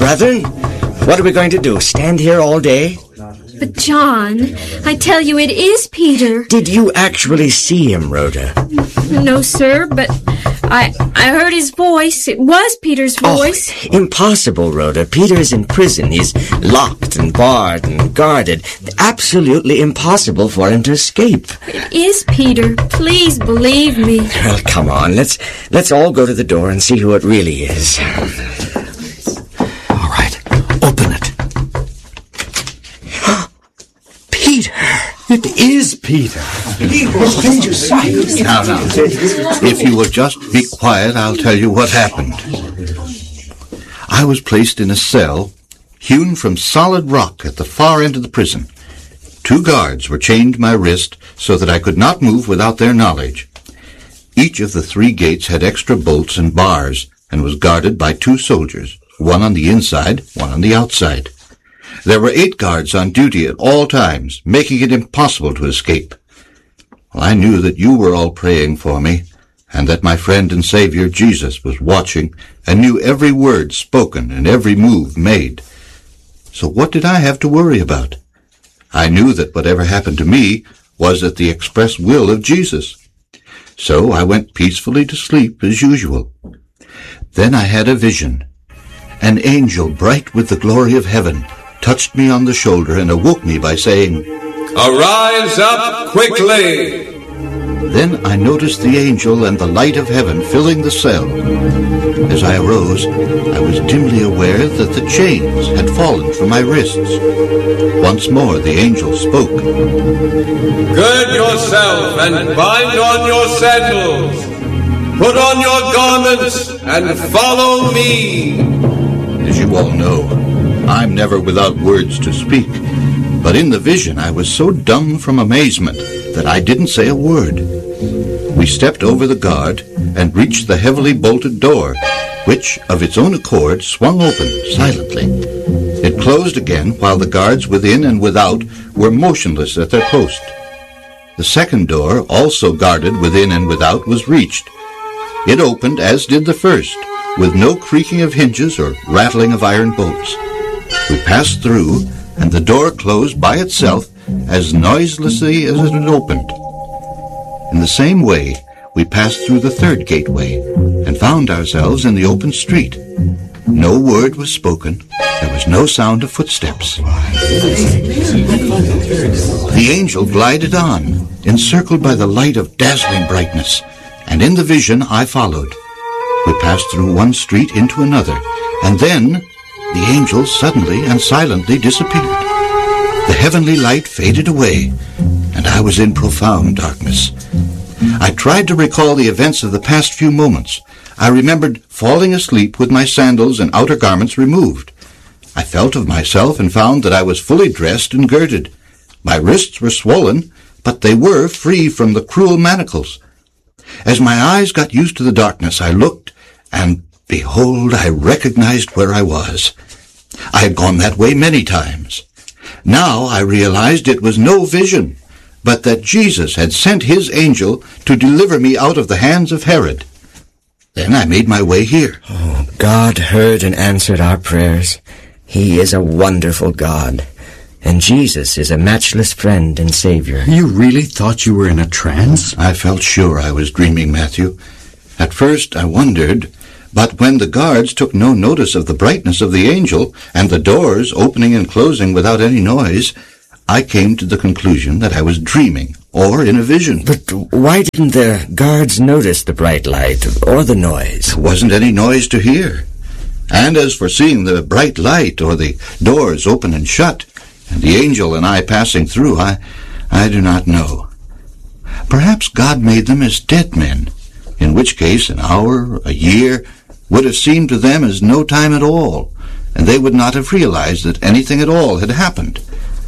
brethren, what are we going to do? Stand here all day? But John, I tell you it is Peter. Did you actually see him, Rhoda? No, sir, but I heard his voice. It was Peter's voice. Oh, impossible, Rhoda. Peter is in prison. He's locked and barred and guarded. Absolutely impossible for him to escape. It is Peter. Please believe me. Well, come on. Let's all go to the door and see who it really is. All right. Open it. Peter. It is Peter. Now, if you will just be quiet, I'll tell you what happened. I was placed in a cell hewn from solid rock at the far end of the prison. 2 guards were chained to my wrist so that I could not move without their knowledge. Each of the 3 gates had extra bolts and bars and was guarded by 2 soldiers, one on the inside, one on the outside. There were 8 guards on duty at all times, making it impossible to escape. Well, I knew that you were all praying for me, and that my friend and Savior Jesus was watching and knew every word spoken and every move made. So what did I have to worry about? I knew that whatever happened to me was at the express will of Jesus. So I went peacefully to sleep as usual. Then I had a vision. An angel bright with the glory of heaven touched me on the shoulder and awoke me by saying, "Arise up quickly!" Then I noticed the angel and the light of heaven filling the cell. As I arose, I was dimly aware that the chains had fallen from my wrists. Once more the angel spoke. "Gird yourself and bind on your sandals. Put on your garments and follow me." As you all know, I'm never without words to speak, but in the vision I was so dumb from amazement that I didn't say a word. We stepped over the guard and reached the heavily bolted door, which, of its own accord, swung open silently. It closed again while the guards within and without were motionless at their post. The second door, also guarded within and without, was reached. It opened as did the first, with no creaking of hinges or rattling of iron bolts. We passed through, and the door closed by itself as noiselessly as it had opened. In the same way, we passed through the third gateway and found ourselves in the open street. No word was spoken. There was no sound of footsteps. The angel glided on, encircled by the light of dazzling brightness, and in the vision I followed. We passed through one street into another, and then the angel suddenly and silently disappeared. The heavenly light faded away, and I was in profound darkness. I tried to recall the events of the past few moments. I remembered falling asleep with my sandals and outer garments removed. I felt of myself and found that I was fully dressed and girded. My wrists were swollen, but they were free from the cruel manacles. As my eyes got used to the darkness, I looked, and behold, I recognized where I was. I had gone that way many times. Now I realized it was no vision, but that Jesus had sent his angel to deliver me out of the hands of Herod. Then I made my way here. Oh, God heard and answered our prayers. He is a wonderful God, and Jesus is a matchless friend and Savior. You really thought you were in a trance? I felt sure I was dreaming, Matthew. At first I wondered, but when the guards took no notice of the brightness of the angel and the doors opening and closing without any noise, I came to the conclusion that I was dreaming or in a vision. But why didn't the guards notice the bright light or the noise? There wasn't any noise to hear. And as for seeing the bright light or the doors open and shut, and the angel and I passing through, I do not know. Perhaps God made them as dead men, in which case an hour, a year, would have seemed to them as no time at all, and they would not have realized that anything at all had happened.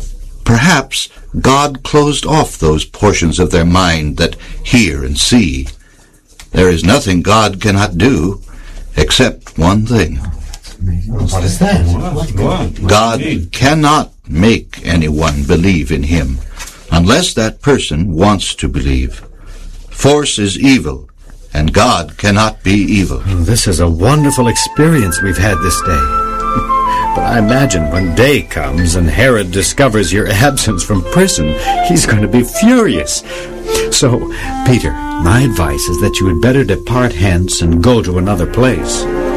Perhaps God closed off those portions of their mind that hear and see. There is nothing God cannot do, except one thing. What is that? God cannot make anyone believe in him, unless that person wants to believe. Force is evil, and God cannot be evil. Oh, this is a wonderful experience we've had this day. But I imagine when day comes and Herod discovers your absence from prison, he's going to be furious. So, Peter, my advice is that you had better depart hence and go to another place.